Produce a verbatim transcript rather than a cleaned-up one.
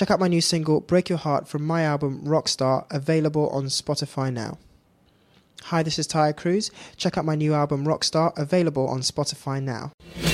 Check out my new single, Break Your Heart, from my album, Rockstar, available on Spotify now. Hi, this is Tyre Cruz. Check out my new album, Rockstar, available on Spotify now.